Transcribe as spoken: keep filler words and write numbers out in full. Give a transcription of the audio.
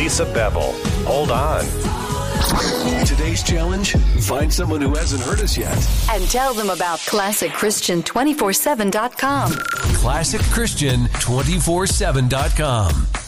Lisa Bevel. Hold on. Today's challenge, find someone who hasn't heard us yet. And tell them about Classic Christian two forty-seven dot com. Classic Christian two forty-seven dot com.